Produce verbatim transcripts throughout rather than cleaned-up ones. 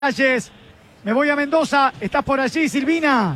calles. Me voy a Mendoza. ¿Estás por allí, Silvina?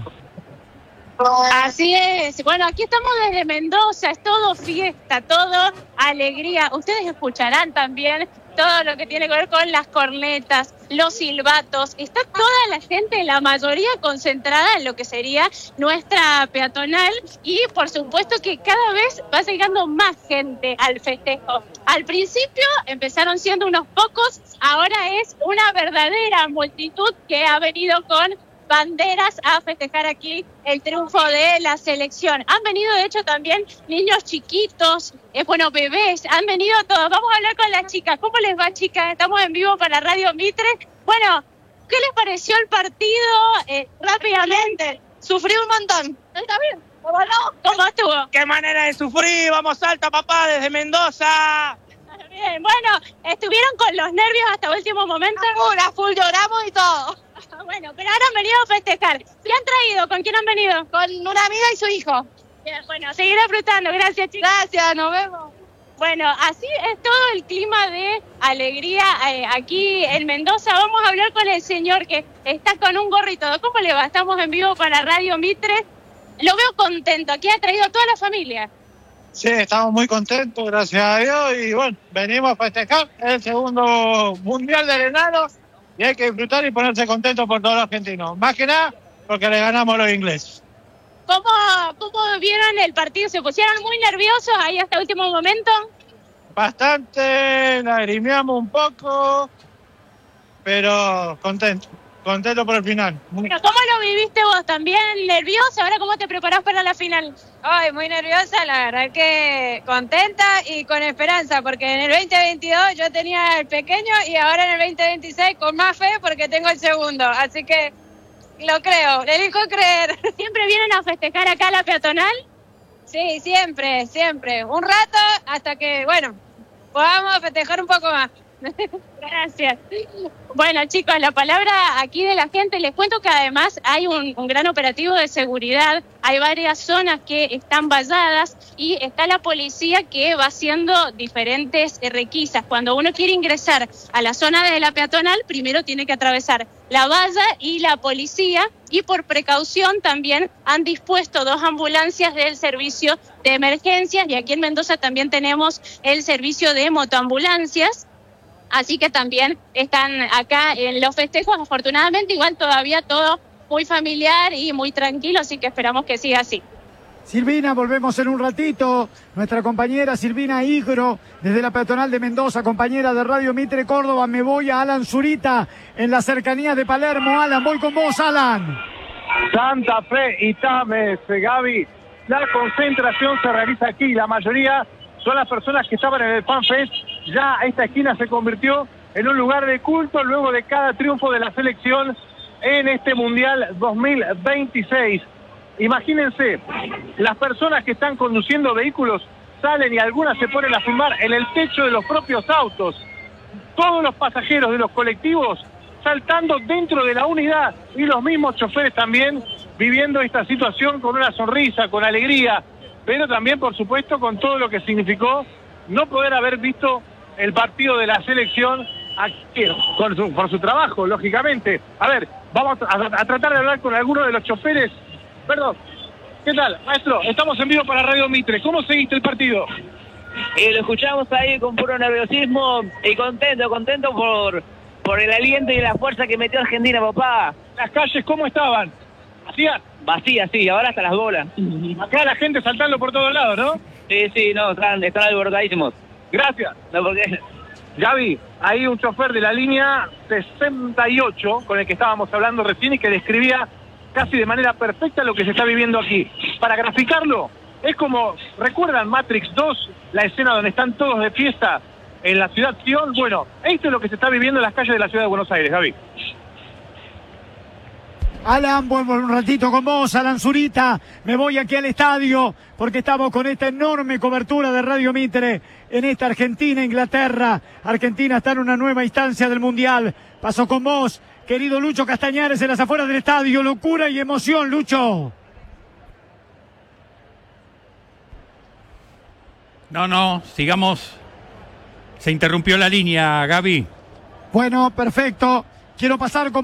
Así es. Bueno, aquí estamos desde Mendoza. Es todo fiesta, todo alegría. Ustedes escucharán también todo lo que tiene que ver con las cornetas, los silbatos. Está toda la gente, la mayoría concentrada en lo que sería nuestra peatonal y por supuesto que cada vez va llegando más gente al festejo. Al principio empezaron siendo unos pocos, ahora es una verdadera multitud que ha venido con banderas a festejar aquí el triunfo de la selección. Han venido, de hecho, también niños chiquitos, eh, bueno, bebés, han venido todos. Vamos a hablar con las chicas. ¿Cómo les va, chicas? Estamos en vivo para Radio Mitre. Bueno, ¿qué les pareció el partido? Eh, rápidamente. Sufrí un montón. ¿Está bien? ¿Cómo no? ¿Cómo estuvo? ¡Qué manera de sufrir! ¡Vamos, Salta, papá, desde Mendoza! Bien, bueno, ¿estuvieron con los nervios hasta último momento? A full, a full, lloramos y todo. Bueno, pero ahora han venido a festejar. ¿Qué han traído? ¿Con quién han venido? Con una amiga y su hijo. Bien, bueno, seguir disfrutando. Gracias, chicos. Gracias, nos vemos. Bueno, así es todo el clima de alegría eh, aquí en Mendoza. Vamos a hablar con el señor que está con un gorro y todo. ¿Cómo le va? Estamos en vivo para Radio Mitre. Lo veo contento. Aquí ha traído a toda la familia. Sí, estamos muy contentos, gracias a Dios. Y bueno, venimos a festejar el segundo Mundial del Enano. Y hay que disfrutar y ponerse contento por todos los argentinos. Más que nada porque le ganamos a los ingleses. ¿Cómo, ¿Cómo vieron el partido? ¿Se pusieron muy nerviosos ahí hasta el último momento? Bastante, lagrimeamos un poco, pero contento. Contento por el final. Pero ¿cómo lo viviste vos? ¿También nerviosa? ¿Ahora cómo te preparás para la final? Ay, muy nerviosa, la verdad que contenta y con esperanza, porque en el veinte veintidós yo tenía el pequeño y ahora en el veinte veintiséis con más fe porque tengo el segundo. Así que lo creo, elijo creer. ¿Siempre vienen a festejar acá a la peatonal? Sí, siempre, siempre. Un rato hasta que, bueno, podamos festejar un poco más. Gracias. Bueno, chicos, la palabra aquí de la gente. Les cuento que además hay un, un gran operativo de seguridad. Hay varias zonas que están valladas y está la policía que va haciendo diferentes requisas. Cuando uno quiere ingresar a la zona de la peatonal, primero tiene que atravesar la valla y la policía. Y por precaución también han dispuesto dos ambulancias del servicio de emergencias. Y aquí en Mendoza también tenemos el servicio de motoambulancias. Así que también están acá en los festejos, afortunadamente, igual todavía todo muy familiar y muy tranquilo, así que esperamos que siga así. Silvina, volvemos en un ratito. Nuestra compañera Silvina Igro, desde la peatonal de Mendoza, compañera de Radio Mitre Córdoba. Me voy a Alan Zurita, en las cercanías de Palermo. Alan, voy con vos, Alan. Santa Fe y Tames, Gaby. La concentración se realiza aquí, la mayoría son las personas que estaban en el FanFest. Ya esta esquina se convirtió en un lugar de culto luego de cada triunfo de la selección en este Mundial dos mil veintiséis. Imagínense, las personas que están conduciendo vehículos salen y algunas se ponen a filmar en el techo de los propios autos. Todos los pasajeros de los colectivos saltando dentro de la unidad y los mismos choferes también viviendo esta situación con una sonrisa, con alegría, pero también, por supuesto, con todo lo que significó no poder haber visto el partido de la selección aquí, con su, por su trabajo, lógicamente. A ver, vamos a, a tratar de hablar con alguno de los choferes. Perdón, ¿qué tal, maestro? Estamos en vivo para Radio Mitre. ¿Cómo seguiste el partido? Y lo escuchamos ahí con puro nerviosismo y contento, contento por, por el aliento y la fuerza que metió Argentina, papá. ¿Las calles cómo estaban? ¿Vacías? Vacía, sí, ahora hasta las bolas. Acá la gente saltando por todos lados, ¿no? Sí, sí, no, están, están alborotadísimos. Gracias. No, porque... Gaby, hay un chofer de la línea sesenta y ocho con el que estábamos hablando recién y que describía casi de manera perfecta lo que se está viviendo aquí. Para graficarlo, es como, ¿recuerdan Matrix dos? La escena donde están todos de fiesta en la ciudad Sion. Bueno, esto es lo que se está viviendo en las calles de la ciudad de Buenos Aires, Gaby. Alan, vuelvo un ratito con vos, Alan Zurita. Me voy aquí al estadio porque estamos con esta enorme cobertura de Radio Mitre en esta Argentina-Inglaterra. Argentina está en una nueva instancia del Mundial. Paso con vos, querido Lucho Castañares, en las afueras del estadio. Locura y emoción, Lucho. No, no, sigamos. Se interrumpió la línea, Gaby. Bueno, perfecto. Quiero pasar con